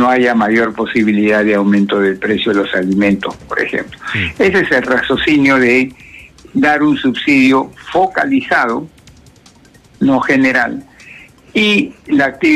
no haya mayor posibilidad de aumento del precio de los alimentos, por ejemplo. Ese es el raciocinio de dar un subsidio focalizado, no general, y la actividad